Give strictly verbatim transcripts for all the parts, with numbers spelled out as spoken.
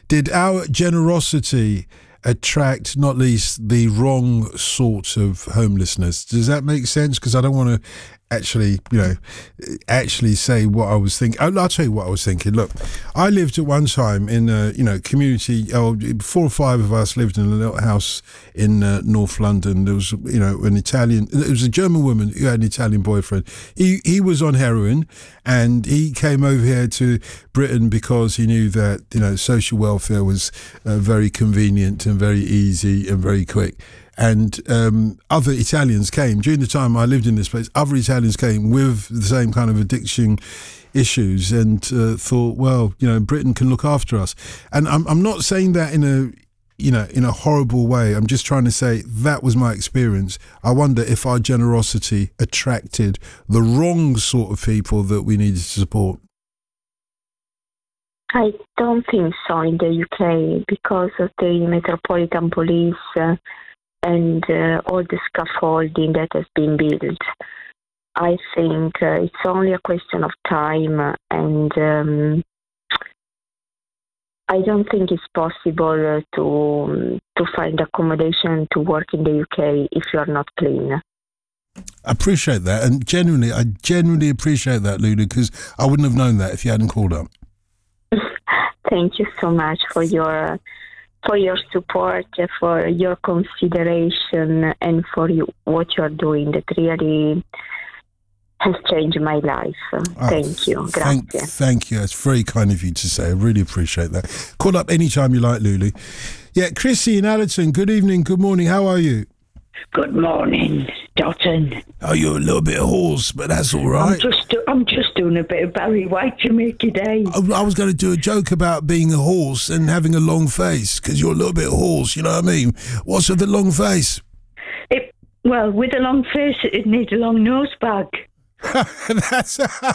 Did our generosity attract, not least, the wrong sorts of homelessness? Does that make sense? Because I don't want to actually, you know, actually say what I was thinking. I'll, I'll tell you what I was thinking. Look, I lived at one time in a, you know, community, oh, four or five of us lived in a little house in uh, North London. There was, you know, an Italian, it was a German woman who had an Italian boyfriend. He, he was on heroin and he came over here to Britain because he knew that, you know, social welfare was uh, very convenient and very easy and very quick. And um, other Italians came during the time I lived in this place. Other Italians came with the same kind of addiction issues and uh, thought, well, you know, Britain can look after us. And I'm, I'm not saying that in a, you know, in a horrible way. I'm just trying to say that was my experience. I wonder if our generosity attracted the wrong sort of people that we needed to support. I don't think so in the U K because of the Metropolitan Police. Uh, and uh, all the scaffolding that has been built. I think uh, it's only a question of time, and um, I don't think it's possible uh, to to find accommodation to work in the U K if you are not clean. I appreciate that, and genuinely, I genuinely appreciate that, Lulu, because I wouldn't have known that if you hadn't called up. Thank you so much for your for your support, for your consideration, and for you, what you are doing. That really has changed my life. Oh, thank you. Thank, Grazie. thank you. It's very kind of you to say. I really appreciate that. Call up anytime you like, Lulu. Yeah, Chrissy in Allerton, good evening, good morning. How are you? Good morning, Dotton. Oh, you're a little bit hoarse, but that's all right. I'm just, I'm just doing a bit of Barry White to make it day. I, I was going to do a joke about being a horse and having a long face, because you're a little bit hoarse, you know what I mean? What's with the long face? It, well, with a long face, it'd need a long nose bag. That's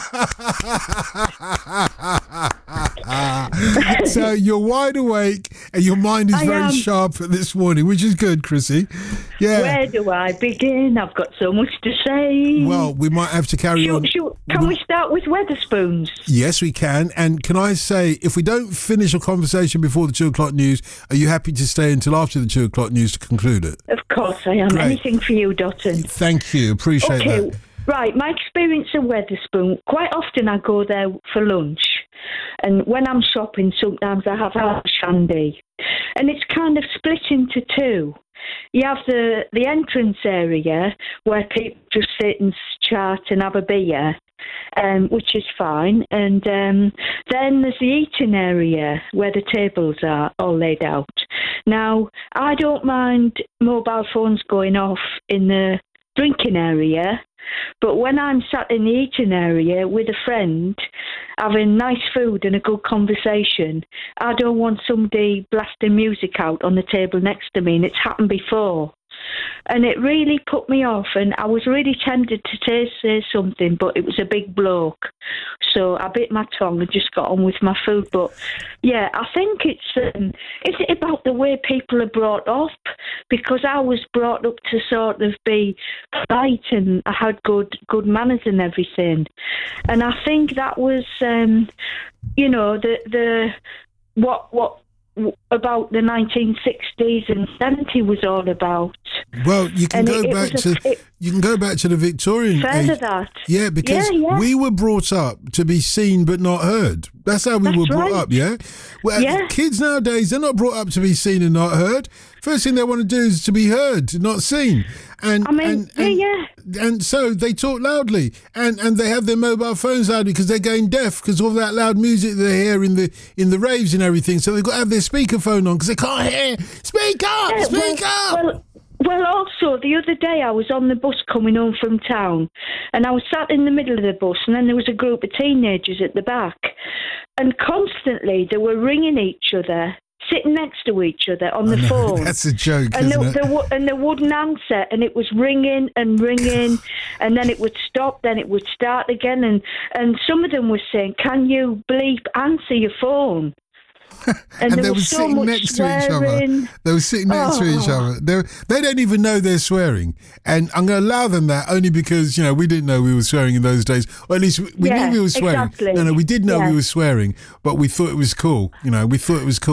so you're wide awake and your mind is I very am. sharp this morning, which is good, Chrissy. Yeah. Where do I begin? I've got so much to say. Well, we might have to carry Should, on. should, can we start with Weatherspoons? Yes, we can. And can I say, if we don't finish a conversation before the two o'clock news, are you happy to stay until after the two o'clock news to conclude it? Of course I am. Great. Anything for you, Dotton. Thank you. Appreciate Okay. that. Right, my experience at Weatherspoon, quite often I go there for lunch. And when I'm shopping, sometimes I have a shandy. And it's kind of split into two. You have the, the entrance area where people just sit and chat and have a beer, um, which is fine. And um, then there's the eating area where the tables are all laid out. Now, I don't mind mobile phones going off in the drinking area, but when I'm sat in the eating area with a friend, having nice food and a good conversation, I don't want somebody blasting music out on the table next to me, and it's happened before. And it really put me off, and I was really tempted to say, say something, but it was a big bloke. So I bit my tongue and just got on with my food. But yeah, I think it's, um, is it about the way people are brought up? Because I was brought up to sort of be polite and I had good, good manners and everything. And I think that was, um, you know, the, the, what, what, about the nineteen sixties and seventies was all about. Well, you can And go it- it back was to a- it- you can go back to the Victorian Further age. that. Yeah, because Yeah, yeah. we were brought up to be seen but not heard. That's how we That's were brought right. up, yeah? Well, Yeah. kids nowadays, they're not brought up to be seen and not heard. First thing they want to do is to be heard, not seen. And I mean, and, yeah, and, yeah. and so they talk loudly, and, and they have their mobile phones loudly because they're going deaf because all that loud music they hear in the in the raves and everything. So they've got to have their speakerphone on because they can't hear. Speak up! Yeah, speak well, up! Well, well, also, the other day I was on the bus coming home from town, and I was sat in the middle of the bus, and then there was a group of teenagers at the back, and constantly they were ringing each other, sitting next to each other on the I know, phone. That's a joke, And isn't they, it? they, wou- and they wouldn't answer, and it was ringing and ringing, and then it would stop, then it would start again, and, and some of them were saying, "Can you bleep answer your phone?" and And, there they were was so sitting much next to each other. swearing. They were sitting next to each Oh. other. They they don't even know they're swearing, and I'm going to allow them that only because you know we didn't know we were swearing in those days, or at least we, we Yeah, knew we were swearing. exactly. No, no, we did know Yeah. we were swearing, but we thought it was cool. You know, we thought it was cool.